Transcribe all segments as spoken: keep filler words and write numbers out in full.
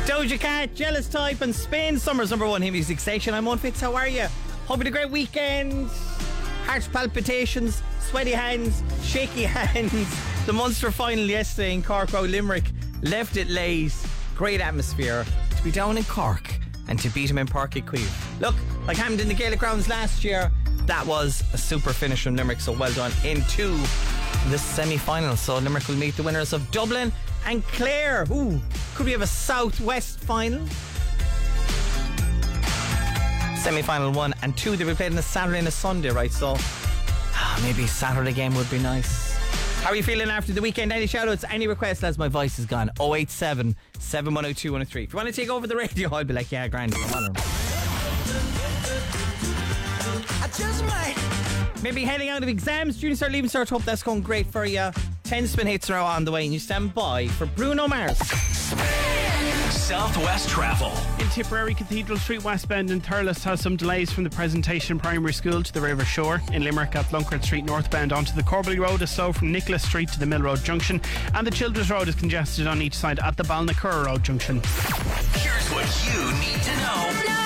Doja Cat, Jealous Type and Spain, Summer's number one hit music station. I'm Owen Fitz, how are you? Hope you had a great weekend. Heart palpitations, sweaty hands, shaky hands. The Munster final yesterday in Cork Road, Limerick left it late. Great atmosphere. To be down in Cork and to beat him in Páirc Uí Chaoimh. Look, like happened in the Gaelic Grounds last year, that was a super finish from Limerick, so well done. Into the semi-final, so Limerick will meet the winners of Dublin and Clare. Ooh, could we have a south-west final? Semi-final one and two, they'll be played on a Saturday and a Sunday, right? So ah, maybe a Saturday game would be nice. How are you feeling after the weekend? Any shout-outs, any requests, as my voice is gone? oh eight seven, seven one oh two, one oh three. If you want to take over the radio, I'll be like, yeah, grand, come on. I just might. Maybe heading out of exams, junior cert, leaving cert. Hope that's going great for you. ten spin hits are on the way and you stand by for Bruno Mars. Southwest Travel. In Tipperary, Cathedral Street, Westbound and Thurles has some delays from the Presentation Primary School to the River Shore. In Limerick, at Lunkard Street northbound onto the Corbally Road is slow from Nicholas Street to the Mill Road Junction, and the Childers Road is congested on each side at the Balnacurra Road Junction. Here's what you need to know now.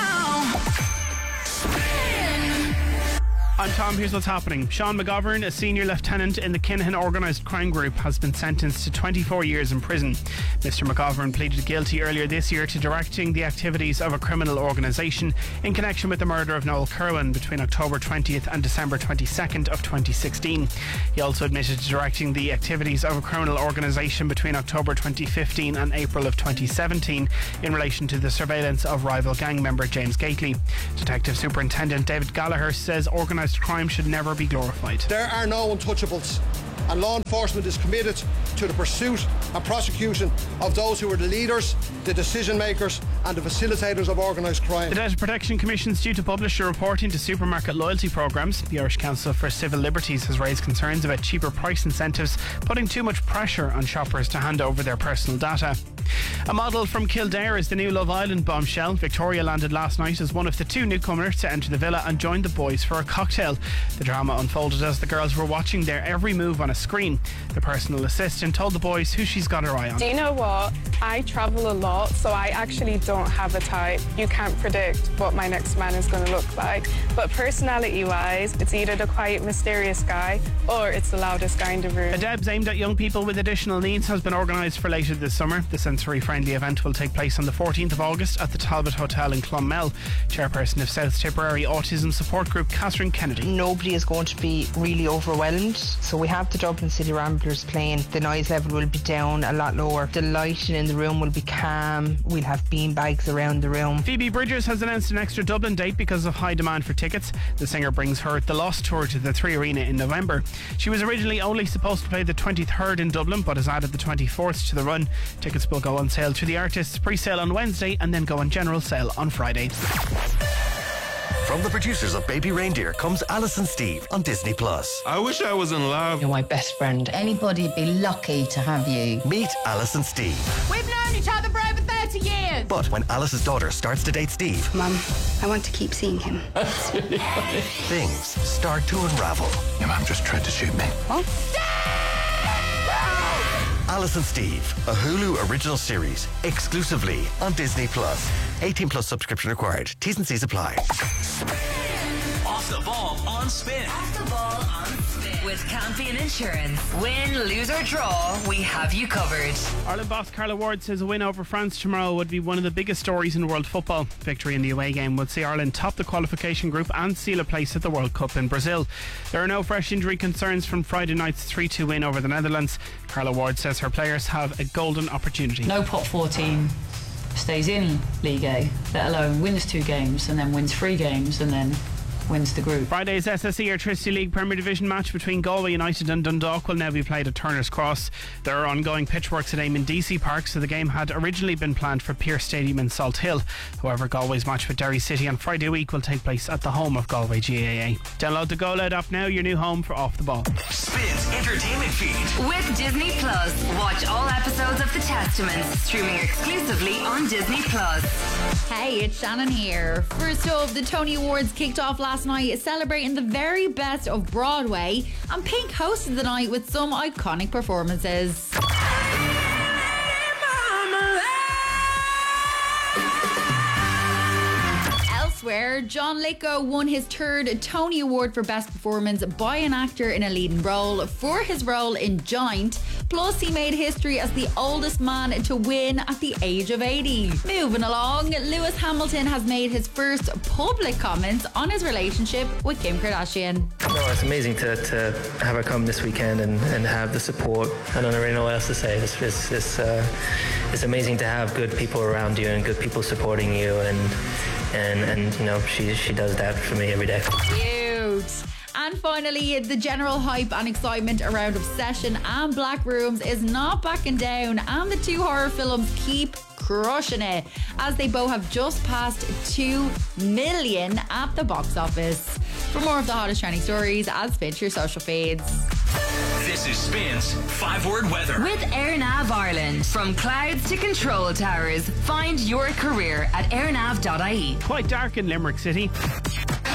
I'm Tom, here's what's happening. Sean McGovern, a senior lieutenant in the Kinahan Organised Crime Group, has been sentenced to twenty-four years in prison. Mister McGovern pleaded guilty earlier this year to directing the activities of a criminal organisation in connection with the murder of Noel Kerwin between October twentieth and December twenty-second of twenty sixteen. He also admitted to directing the activities of a criminal organisation between October twenty fifteen and April of twenty seventeen in relation to the surveillance of rival gang member James Gately. Detective Superintendent David Gallagher says organised crime should never be glorified. There are no untouchables, and law enforcement is committed to the pursuit and prosecution of those who are the leaders, the decision makers and the facilitators of organised crime. The Data Protection Commission is due to publish a report into supermarket loyalty programmes. The Irish Council for Civil Liberties has raised concerns about cheaper price incentives putting too much pressure on shoppers to hand over their personal data. A model from Kildare is the new Love Island bombshell. Victoria landed last night as one of the two newcomers to enter the villa and joined the boys for a cocktail. The drama unfolded as the girls were watching their every move on a screen. The personal assistant told the boys who she's got her eye on. Do you know what? I travel a lot, so I actually don't have a type. You can't predict what my next man is going to look like. But personality-wise, it's either the quiet, mysterious guy or it's the loudest guy in the room. A Debs aimed at young people with additional needs has been organised for later this summer. The sensory-friendly event will take place on the fourteenth of August at the Talbot Hotel in Clonmel. Chairperson of South Tipperary Autism Support Group, Catherine Kennedy. Nobody is going to be really overwhelmed. So we have the Dublin City Ramblers playing. The noise level will be down a lot lower. The lighting in the room will be calm. We'll have bean bags around the room. Phoebe Bridgers has announced an extra Dublin date because of high demand for tickets. The singer brings her The Lost Tour to the Three Arena in November. She was originally only supposed to play the twenty-third in Dublin, but has added the twenty-fourth to the run. Tickets will go on sale to the artists, pre-sale on Wednesday and then go on general sale on Friday. From the producers of Baby Reindeer comes Alice and Steve on Disney Plus. I wish I was in love. You're my best friend. Anybody'd be lucky to have you. Meet Alice and Steve. We've known each other for over thirty years. But when Alice's daughter starts to date Steve, Mum, I want to keep seeing him. That's really funny. Things start to unravel. Your mum just tried to shoot me. What? Alice and Steve, a Hulu original series, exclusively on Disney Plus. eighteen plus subscription required. T's and C's apply. Off the ball on Spin. Off the ball on Spin. With Campion Insurance. Win, lose or draw, we have you covered. Ireland boss Carla Ward says a win over France tomorrow would be one of the biggest stories in world football. Victory in the away game would see Ireland top the qualification group and seal a place at the World Cup in Brazil. There are no fresh injury concerns from Friday night's three two win over the Netherlands. Carla Ward says her players have a golden opportunity. No pot fourteen stays in League A, let alone wins two games and then wins three games and then wins the group. Friday's S S E Airtricity League Premier Division match between Galway United and Dundalk will now be played at Turner's Cross. There are ongoing pitch works at Eamon D C Park, so the game had originally been planned for Pearse Stadium in Salt Hill. However, Galway's match with Derry City on Friday week will take place at the home of Galway G A A. Download the Go Loud app now, your new home for Off the Ball. Spins entertainment feed. With Disney Plus, watch all episodes of The Testament, streaming exclusively on Disney Plus. Hey, it's Shannon here. First off, the Tony Awards kicked off last night, celebrating the very best of Broadway, and Pink hosted the night with some iconic performances. there, John Lithgow won his third Tony Award for Best Performance by an actor in a leading role for his role in Giant. Plus, he made history as the oldest man to win at the age of eighty. Moving along, Lewis Hamilton has made his first public comments on his relationship with Kim Kardashian. No, it's amazing to, to have her come this weekend and, and have the support. I don't really know what else to say. It's, it's, it's, uh, it's amazing to have good people around you and good people supporting you, and and, and you know, she, she does that for me every day. Cute. And finally, the general hype and excitement around Obsession and Black Rooms is not backing down, and the two horror films keep crushing it as they both have just passed two million at the box office. For more of the hottest trending stories, add Spin to your social feeds. This is Spin's five word weather. With AirNav Ireland. From clouds to control towers, find your career at airnav dot I E. Quite dark in Limerick City.